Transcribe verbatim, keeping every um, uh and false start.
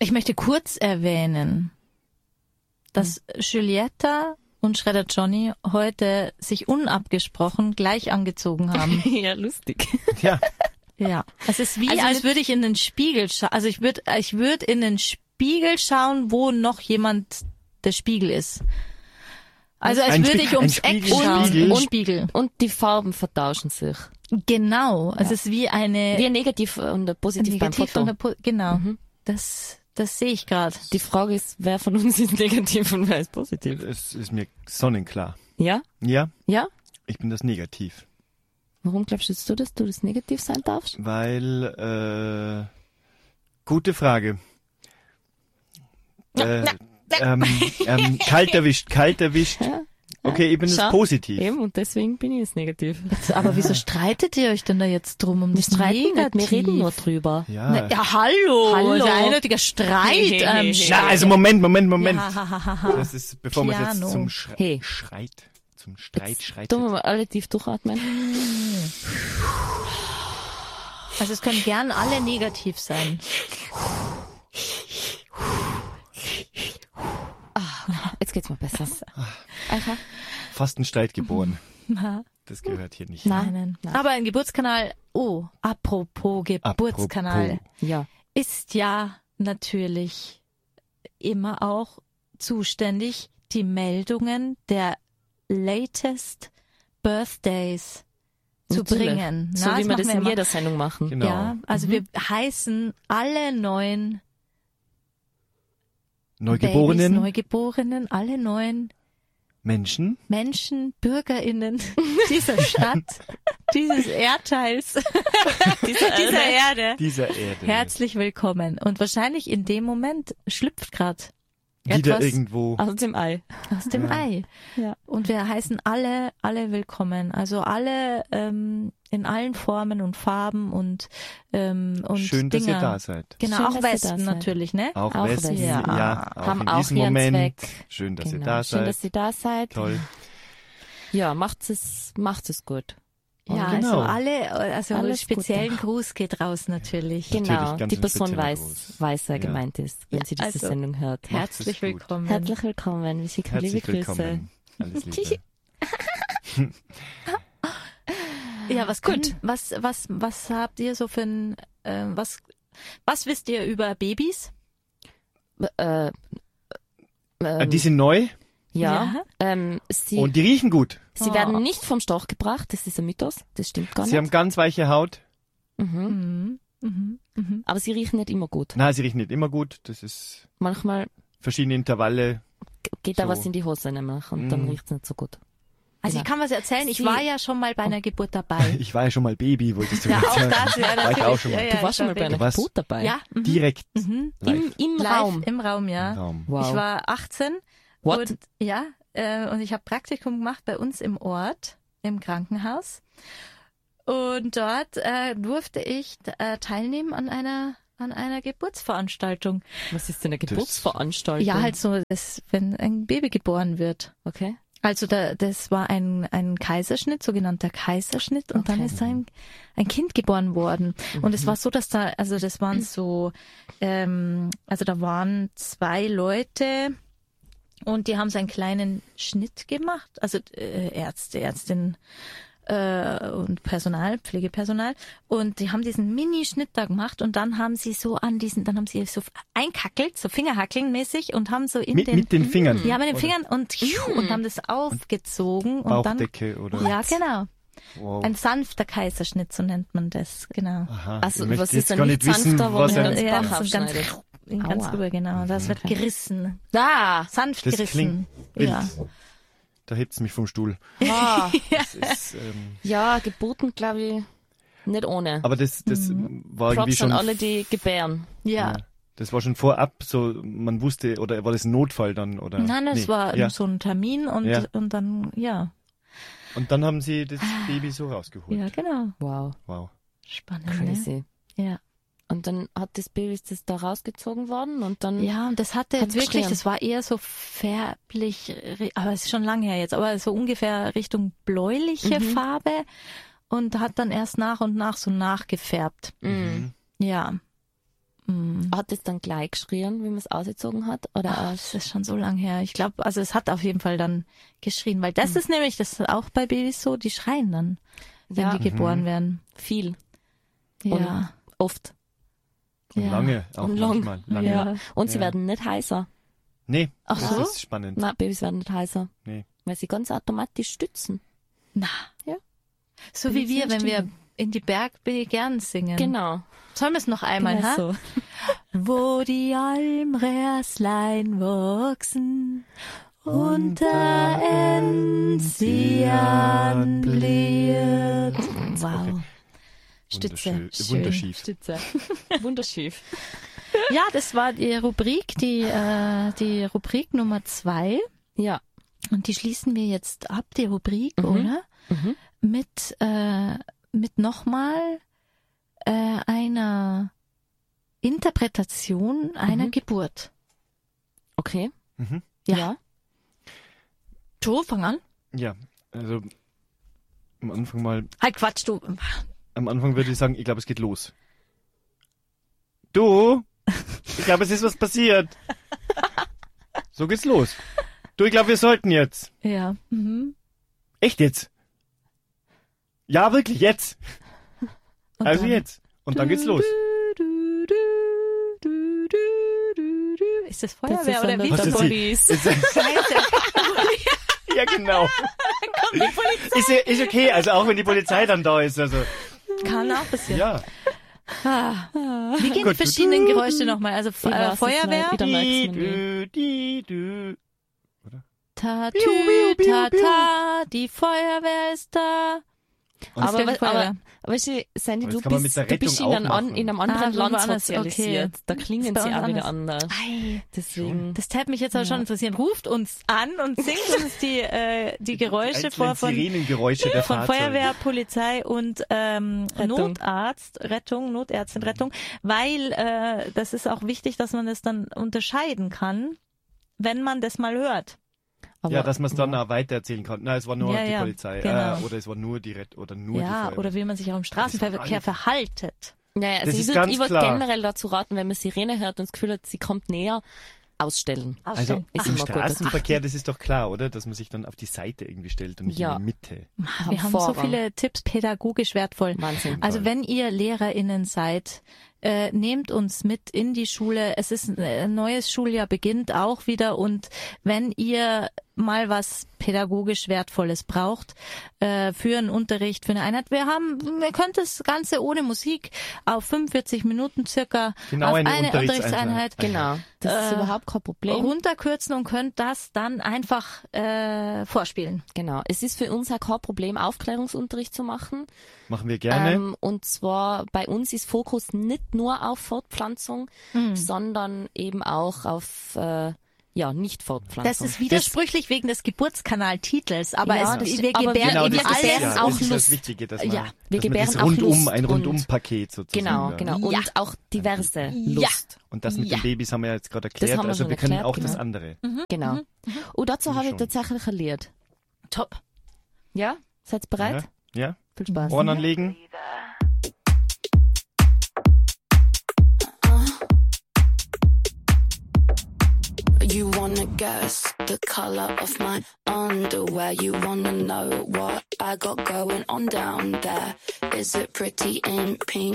Ich möchte kurz erwähnen, dass hm. Giulietta und Schredder Johnny heute sich unabgesprochen gleich angezogen haben. Ja, lustig. Ja. Ja. Es ist wie, Also als würde ich in den Spiegel schauen. Also ich würde, ich würde in den Spiegel schauen, wo noch jemand der Spiegel ist. Also als Ein würde Spie- ich ums ein Eck Spiegel- schauen. Spiegel. Und Spiegel. Und die Farben vertauschen sich. Genau. Also es ist wie eine Wie ein Negativ und ein Positiv beim Negativ Foto. und eine Po- genau. Mhm. Das, das sehe ich gerade. Die Frage ist, wer von uns ist negativ und wer ist positiv? Es ist mir sonnenklar. Ja? Ja, Ja? ich bin das Negativ. Warum glaubst du, dass du, dass du das negativ sein darfst? Weil, äh, gute Frage. Äh, ähm, ähm, kalt erwischt, kalt erwischt. Ja. Okay, ich bin Schau. das positiv. Eben, und deswegen bin ich jetzt negativ. Aber wieso streitet ihr euch denn da jetzt drum um Wir das streiten nicht, Negativ? wir reden nur drüber. Ja. Na, ja, hallo. Hallo. Das ist ein eindeutiger Streit. ähm, Na, also Moment, Moment, Moment. Ja. Das ist, bevor man jetzt Piano. zum Schre Hey. Schreit, zum Streit schreitet. Tun wir mal alle tief durchatmen. Also es können gern alle negativ sein. Jetzt geht's mir besser. Aha. Fast ein Streit geboren. Das gehört hier nicht. Nein. Nein. Aber ein Geburtskanal, oh, apropos Geburtskanal, Apropos. Ja. ist ja natürlich immer auch zuständig, die Meldungen der latest Birthdays zu Natürlich. bringen. So Na, wie wir das machen in wir jeder Sendung machen. Genau. Ja, also Mhm. wir heißen alle neuen Neugeborenen Babys, Neugeborenen, alle neuen Menschen. Menschen, BürgerInnen dieser Stadt, dieses Erdteils, dieser, dieser Erde. Dieser Erde. Herzlich willkommen. Und wahrscheinlich in dem Moment schlüpft gerade Wieder etwas irgendwo. Aus dem Ei. aus dem Ja. Ei. Ja. Und wir heißen alle, alle willkommen. Also alle ähm, in allen Formen und Farben und ähm, und Schön, dass Dinger. ihr da seid. Genau, Schön, auch dass ihr da Westen seid. natürlich, ne? Auch, Auch Westen, Westen. ja, Ja. auch Haben in auch diesem ihren Moment. Zweck. Schön, dass Genau. ihr da Schön, seid. dass ihr da seid. Toll. Ja, macht es, macht es gut. Ja, Genau. also alle, also Alles speziellen Gruß geht raus natürlich. Genau, Natürlich, ganz die ein Person spezieller weiß, Gruß. weiß, wer Ja. gemeint ist, wenn Ja, sie diese also, Sendung hört. Herzlich gut. willkommen. Herzlich willkommen, wir schicken liebe Herzlich Grüße. willkommen. Alles Liebe. Ja, was gut. Was, was, was habt ihr so für ein, äh, was, was wisst ihr über Babys? Äh, Äh, ähm, Die sind neu ja, Ja. Ähm, sie, und die riechen gut. sie Oh. werden nicht vom Storch gebracht, das ist ein Mythos, das stimmt gar Sie haben nicht. ganz weiche Haut. Mhm. Mhm. Mhm. Mhm. Aber sie riechen nicht immer gut. Nein, sie riechen nicht immer gut. Das ist Manchmal verschiedene Intervalle. geht da So. was in die Hose nämlich und dann Mhm. riecht's nicht so gut. Also Genau. ich kann was erzählen, ich Sie- war ja schon mal bei einer Geburt dabei. Ich war ja schon mal Baby, wolltest du Ja, jetzt auch sagen. das, ja, War ich natürlich. auch schon mal. Ja, ja, Du warst schon mal ich bei einer Du warst- Geburt dabei? Ja, mhm. Direkt Mhm. live Im, im Live Raum. im Raum, ja. im Raum. Wow. Ich war achtzehn. What? Und, ja, äh, und ich habe Praktikum gemacht bei uns im Ort, im Krankenhaus. Und dort äh, durfte ich äh, teilnehmen an einer an einer Geburtsveranstaltung. Was ist denn eine Geburtsveranstaltung? Ja, halt so, das, wenn ein Baby geboren wird. Okay. Also da, das war ein, ein Kaiserschnitt, sogenannter Kaiserschnitt, und dann Okay. ist da ein, ein Kind geboren worden. Und es war so, dass da, also das waren so, ähm, also da waren zwei Leute und die haben so einen kleinen Schnitt gemacht, also äh, Ärzte, Ärztin äh, und Personal, Pflegepersonal, und die haben diesen Mini-Schnitt da gemacht und dann haben sie so an diesen, dann haben sie so einkackelt, so Fingerhackeln mäßig und haben so in Mit, den mit den Fingern. ja, mit den Oder Fingern und, und haben das aufgezogen und dann. Bauchdecke oder. Ja, genau. Wow. Ein sanfter Kaiserschnitt, so nennt man das, genau. Aha. Also, ich möchte was ist jetzt denn gar nicht nicht wissen, sanfter, wo was man ein, ins ja, Bauch so ganz, abschneidet? ganz Aua. rüber, genau. Das wird Okay. gerissen. Da! Sanft Das gerissen. klingt Ja. Da hebt's mich vom Stuhl. Ah, Das ist, ähm, ja, Geburten, glaube ich, nicht ohne. aber das, das war irgendwie Props an schon. alle, die gebären. Ja. Ja. Das war schon vorab, so man wusste, oder war das ein Notfall dann? Oder? Nein, das Nee. war Ja. so ein Termin und, Ja. und dann, ja. Und dann haben sie das Baby so rausgeholt. Ja, genau. Wow, Wow. Spannend, crazy. ne? Ja. Und dann hat das Baby, ist das da rausgezogen worden und dann... Ja, und das hatte Hat's wirklich, geschrien? das war eher so färblich, aber es ist schon lange her jetzt, aber so ungefähr Richtung bläuliche Mhm. Hat es dann gleich geschrien, wie man es ausgezogen hat? Oder Ach, erst? das ist schon so lang her. Ich glaube, also es hat auf jeden Fall dann geschrien, weil das ist nämlich, das ist auch bei Babys so, die schreien dann, wenn Ja. die geboren werden. Viel. Ja. Und oft. Und Ja. lange auch Und lang. manchmal. Lange. Ja. Und sie Ja. werden nicht heißer. Nee, Ach das so? ist spannend. Nein, Babys werden nicht heißer. Nee. Weil sie ganz automatisch stützen. Na. Ja. So wie wir, Babys wenn wir stimmen. in die Bergbegehren singen. Genau. Sollen wir es noch einmal, Genau ha? so. Wo die Almräslein wachsen und der Enzian bliert. Wow. Stütze. Wunderschön. Schön. Wunderschief. Stütze. Wunderschief. Ja, das war die Rubrik, die, äh, die Rubrik Nummer zwei. Ja. Und die schließen wir jetzt ab, die Rubrik, Mhm. oder? Mhm. Mit, äh, mit nochmal äh, einer Interpretation einer Mhm. Geburt. Okay. Mhm. Ja. Ja. Joe, fang an. Ja, also am Anfang mal, Halt Quatsch, du. am Anfang würde ich sagen, ich glaube, es geht los. Du, ich glaube, es ist was passiert. So geht's los. Du, ich glaube, wir sollten jetzt. Ja. Mhm. Echt jetzt? Ja, wirklich, jetzt. Und also dann- jetzt. Und dann geht's los. Du, du, du, du, du, du. Ist das Das Feuerwehr ist oder eine wie? Was der ist sie? Police. Ist, Scheiße. ja, genau. Ist, ja- ist okay, also auch wenn die Polizei dann da ist. Also Kann auch passieren. ja. Ah. Wie gehen Gut, die verschiedenen Geräusche nochmal? Also Ich weiß äh, es Feuerwehr. nicht. Da merkt's man nie. Du, die, du. Ta, Biu, tü, biu, ta, biu, biu. ta, die Feuerwehr ist da. Und Aber, Es gibt aber, Feuerwehr. aber weißt du, Sandy, Aber du das kann man bist, mit der du bist in Rettung einem, auch an, machen. in einem Ah, anderen so Land woanders, sozialisiert. okay. Da klingen Ist bei sie uns auch wieder anders. anders. Ei. Deswegen. Das täte mich jetzt aber Ja. schon interessieren. Ruft uns an und singt uns die, äh, die Geräusche einzelnen vor von, Sirenengeräusche der von Fahrzeuge. Feuerwehr, Polizei und ähm, Rettung. Notarzt, Rettung, Notärztin, Rettung, weil äh, das ist auch wichtig, dass man das dann unterscheiden kann, wenn man das mal hört. Aber, Ja, dass man es dann auch weitererzählen kann. Na, es war nur Ja, die ja, Polizei. genau. Äh, oder es war nur die Ret oder nur die Ja, Feuerwehr. oder wie man sich auch im Straßenverkehr alle- verhaltet. Naja, also Das ich ist würde ganz ich würd klar. generell dazu raten, wenn man Sirene hört und das Gefühl hat, sie kommt näher, ausstellen. Also Ausstellen. Ist im immer gut. Straßenverkehr, das ist doch klar, oder? Dass man sich dann auf die Seite irgendwie stellt und nicht Ja. in die Mitte. Wir haben so Vorrang. viele Tipps, pädagogisch wertvoll. Wahnsinn. Also wenn ihr LehrerInnen seid, äh, nehmt uns mit in die Schule. Es ist ein neues Schuljahr, beginnt auch wieder. Und wenn ihr mal was pädagogisch Wertvolles braucht äh, für einen Unterricht, für eine Einheit, wir haben, wir können das Ganze ohne Musik auf fünfundvierzig Minuten circa Genau auf eine eine Unterrichtseinheit. Unterrichtseinheit Genau. Das ist Äh, überhaupt kein Problem. runterkürzen und könnt das dann einfach äh, vorspielen. Genau. Es ist für uns auch kein Problem, Aufklärungsunterricht zu machen. Machen wir gerne. Ähm, und zwar bei uns ist Fokus nicht nur auf Fortpflanzung, Mhm. sondern eben auch auf äh, ja nicht Fortpflanzung. Das ist widersprüchlich wegen des Geburtskanaltitels, aber Ja, es, das- wir aber gebären genau, eben das wir ist, gebären alles. ja, auch das ist Lust. das Wichtige, dass man, Ja, wir dass man gebären das auch rundum, Lust ein und- Rundum-Paket sozusagen. Genau, ja. genau. Und Ja. auch diverse Ja. Lust. Und das mit Ja. den Babys haben wir jetzt gerade erklärt. haben wir Also schon wir können erklärt, auch das genau. andere. Genau. Und dazu Ja, habe ich schon. tatsächlich ein Lied. Top. Ja? Seid ihr bereit? Ja? ja? Viel Spaß. Ohren anlegen. You wanna guess the color of my underwear. You wanna know what I got going on down there. Is it pretty in pink?